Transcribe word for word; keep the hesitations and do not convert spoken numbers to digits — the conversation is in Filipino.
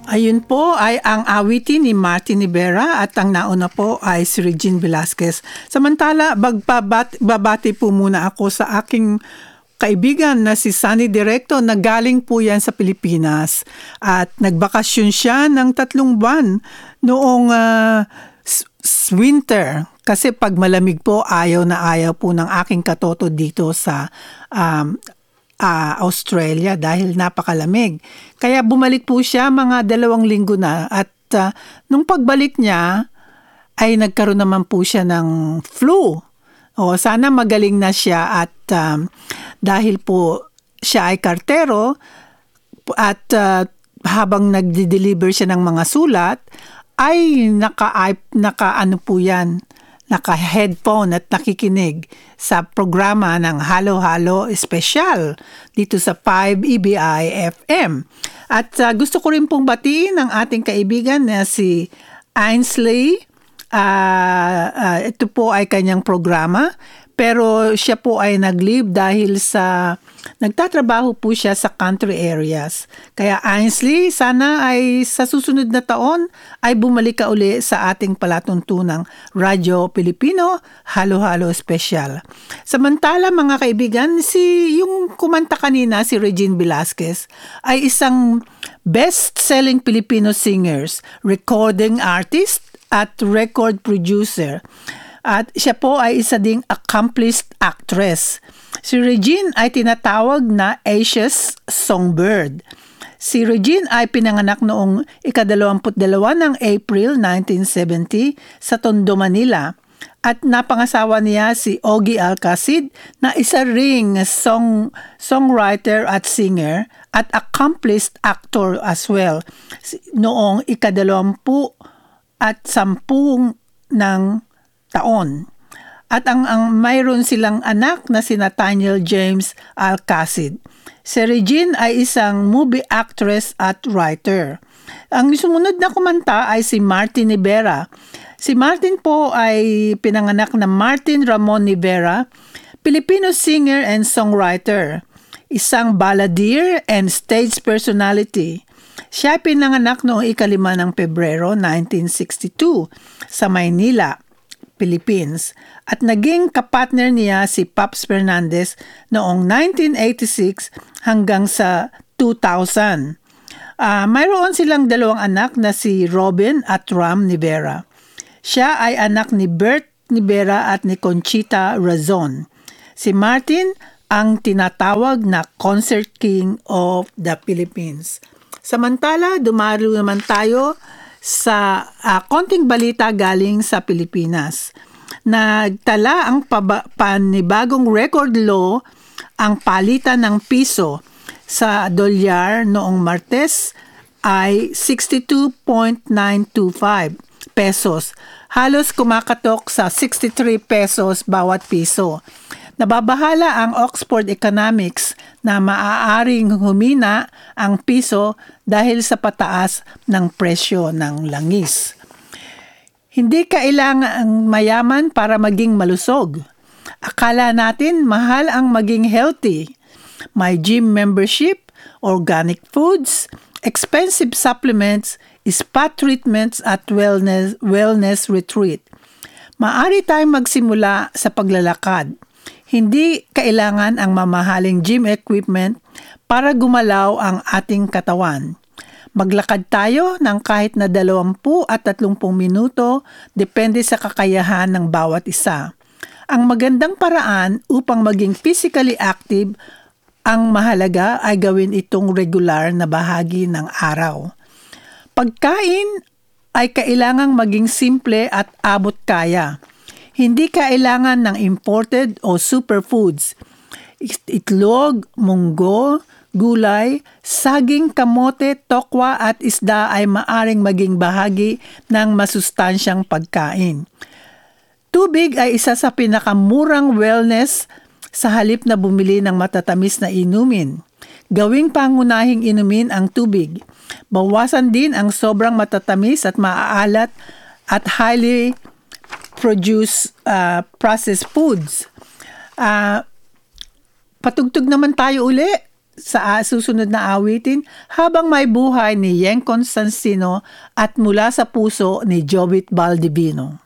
Ayun po ay ang awitin ni Martin Rivera at ang nauna po ay si Regine Velasquez. Samantala, bagbabati, babati po muna ako sa aking kaibigan na si Sunny Directo na galing po yan sa Pilipinas. At nagbakasyon siya ng tatlong buwan noong uh, winter. Kasi pag malamig po, ayaw na ayaw po ng aking katoto dito sa um, Uh, Australia dahil napakalamig. Kaya bumalik po siya mga dalawang linggo na at uh, nung pagbalik niya ay nagkaroon naman po siya ng flu. O sana magaling na siya at um, dahil po siya ay kartero at uh, habang nagde-deliver siya ng mga sulat ay naka, naka ano po yan, naka-headphone at nakikinig sa programa ng Halo Halo Special dito sa five E B I F M. At uh, gusto ko rin pong batiin ang ating kaibigan na si Ainsley. Uh, uh, ito po ay kanyang programa. Pero siya po ay nag-leave dahil sa nagtatrabaho po siya sa country areas. Kaya Ainsley, sana ay sa susunod na taon ay bumalik ka uli sa ating palatuntunang Radyo Pilipino Halo Halo Special. Samantala mga kaibigan, si yung kumanta kanina si Regine Velasquez ay isang best-selling Filipino singers, recording artist at record producer. At siya po ay isa ding accomplished actress. Si Regine ay tinatawag na Asia's Songbird. Si Regine ay pinanganak noong ikadalawamput dalawa ng April nineteen seventy sa Tondo, Manila. At napangasawa niya si Ogie Alcacid na isa ring song, songwriter at singer at accomplished actor as well noong ikadalawampu at sampung ng taon. At ang, ang mayroon silang anak na si Nathaniel James Alcacid. Si Regine ay isang movie actress at writer. Ang sumunod na kumanta ay si Martin Rivera. Si Martin po ay pinanganak na Martin Ramon Rivera, Filipino singer and songwriter, isang balladeer and stage personality. Siya pinanganak noong ikalima ng Pebrero nineteen sixty-two sa Maynila, Philippines, at naging kapartner niya si Pops Fernandez noong nineteen eighty-six hanggang sa two thousand. Uh, mayroon silang dalawang anak na si Robin at Ram Rivera. Siya ay anak ni Bert Rivera at ni Conchita Razon. Si Martin ang tinatawag na Concert King of the Philippines. Samantala, dumalo naman tayo sa uh, konting balita galing sa Pilipinas. Nagtala ang paba- panibagong record law ang palitan ng piso sa dolyar noong Martes ay sixty-two point nine two five pesos. Halos kumakatok sa sixty-three pesos bawat piso. Nababahala ang Oxford Economics na maaaring humina ang piso dahil sa pataas ng presyo ng langis. Hindi kailangan ang mayaman para maging malusog. Akala natin mahal ang maging healthy. May gym membership, organic foods, expensive supplements, spa treatments at wellness, wellness retreat. Maaari tayong magsimula sa paglalakad. Hindi kailangan ang mamahaling gym equipment para gumalaw ang ating katawan. Maglakad tayo ng kahit na dalawampu at tatlumpung minuto depende sa kakayahan ng bawat isa. Ang magandang paraan upang maging physically active, ang mahalaga ay gawin itong regular na bahagi ng araw. Pagkain ay kailangang maging simple at abot kaya. Hindi kailangan ng imported o superfoods. Itlog, munggo, gulay, saging, kamote, tokwa at isda ay maaring maging bahagi ng masustansyang pagkain. Tubig ay isa sa pinakamurang wellness sa halip na bumili ng matatamis na inumin. Gawing pangunahing inumin ang tubig. Bawasan din ang sobrang matatamis at maaalat at highly produce uh, processed foods. Uh, patugtog naman tayo uli sa susunod na awitin, Habang May Buhay ni Yeng Constantino at Mula sa Puso ni Jobit Baldivino.